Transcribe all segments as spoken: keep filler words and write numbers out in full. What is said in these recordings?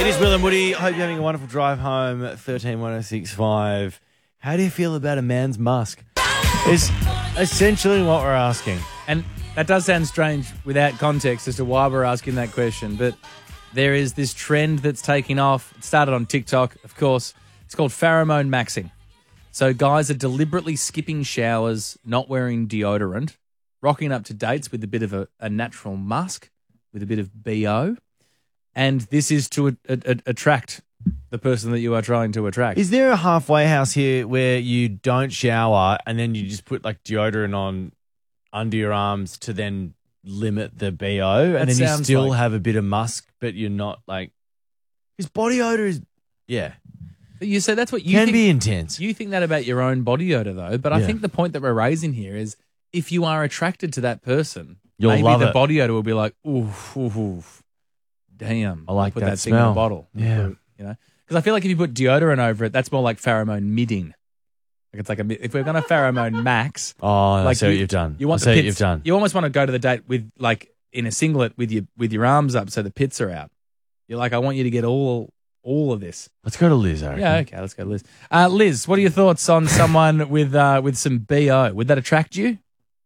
It is Will and Woody. I hope you're having a wonderful drive home. thirteen one oh six five. How do you feel about a man's musk? Is essentially what we're asking. And that does sound strange without context as to why we're asking that question, but there is this trend that's taking off. It started on TikTok, of course. It's called pheromone maxing. So guys are deliberately skipping showers, not wearing deodorant, rocking up to dates with a bit of a, a natural musk, with a bit of B O, and this is to a, a, a, attract the person that you are trying to attract. Is there a halfway house here where you don't shower and then you just put like deodorant on under your arms to then limit the B O, That and then you sounds still like- have a bit of musk, but you're not like... Because body odor is... Yeah. But you say that's what you Can think, be intense. You think that about your own body odor, though. But I Yeah. think the point that we're raising here is if you are attracted to that person, You'll maybe love the it. body odor will be like, oof, oof, oof. Damn. I like put that that, thing in smell. a bottle. Yeah. You know? Because I feel like if you put deodorant over it, that's more like pheromone midding. Like it's like a, if we're going to pheromone max, Oh, I like see what you've done. You want I the see what pits, you've done. You almost want to go to the date with like in a singlet with your with your arms up so the pits are out. You're like, I want you to get all all of this. Let's go to Liz, I reckon. Yeah, okay, let's go, Liz. Uh, Liz, what are your thoughts on someone with uh, with some B O? Would that attract you?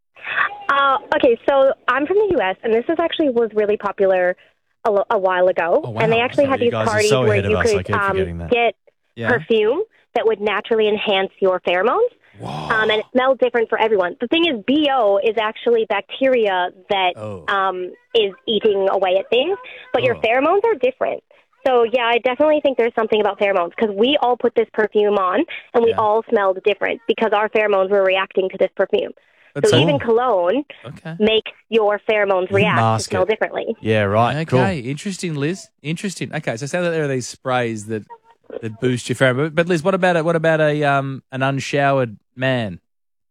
Uh, okay, so I'm from the U S, and this is actually was really popular a, lo- a while ago. Oh, wow. And they actually So had you these guys are parties so where ahead of you us, I could keep forgetting um, that. get Yeah. perfume that would naturally enhance your pheromones. Um, and it smelled different for everyone. The thing is, B O is actually bacteria that Oh. um, is eating away at things, but your Oh. pheromones are different. So, yeah, I definitely think there's something about pheromones because we all put this perfume on and we Yeah. all smelled different because our pheromones were reacting to this perfume. That's so all. even cologne Okay. makes your pheromones react to mask smell it. differently. Yeah, right. Cool. Okay, interesting, Liz. Interesting. Okay, so it sounds like there are these sprays that that boost your pheromone. But Liz, what about a, what about a um an unshowered man?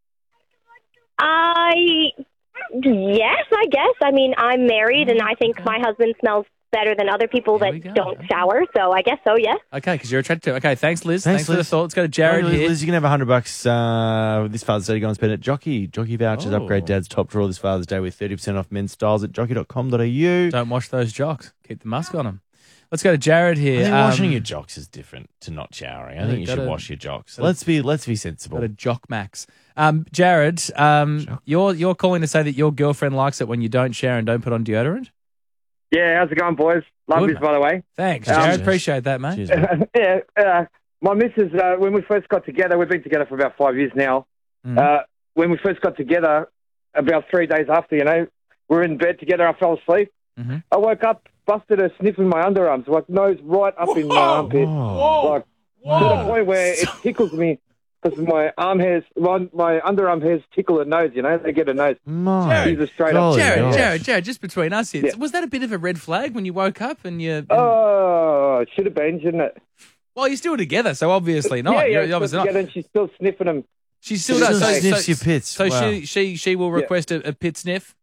I, yes, I guess. I mean, I'm married and I think my husband smells better than other people There we that go. don't Okay. shower. So I guess so, yes. Okay, because you're attracted to. Okay, thanks, Liz. Thanks, Thanks, for the Liz. thought. Let's go to Jared Liz, here. Liz, you can have a hundred bucks uh, this Father's Day. Go and spend it. Jockey, Jockey vouchers. Oh. Upgrade Dad's top drawer this Father's Day with thirty percent off men's styles at jockey dot com dot a u. Don't wash those jocks. Keep the musk on them. Let's go to Jared I here. think Um, washing your jocks is different to not showering. I Yeah, think you should gotta- wash your jocks. gotta- Let's be let's be sensible. Got a jock max. Um, Jared, um, Jock. you're you're calling to say that your girlfriend likes it when you don't shower and don't put on deodorant? Yeah, how's it going, boys? Love Good, this, by the way. Thanks, Um, Jared. cheers. Appreciate that, mate. Cheers, mate. yeah, uh, my missus, uh, when we first got together, we've been together for about five years now. Mm. Uh, when we first got together, about three days after, you know, we were in bed together. I fell asleep. Mhm. I woke up, busted a sniff in my underarms, like nose right up in my armpit, Oh. like to the point where it tickles me because my arm hairs, my, my underarm hairs tickle a nose. You know, they get a nose. My These are straight up. golly Jared, gosh. Jared, Jared, just between us here, Yeah. was that a bit of a red flag when you woke up and you? And, Oh, it should have been, shouldn't it? well, you're still together, so obviously not. yeah, yeah, You're still obviously together, not. and she's still sniffing them. She still She does. still So, sniffs so, your pits. So Wow. she she she will request a, a pit sniff.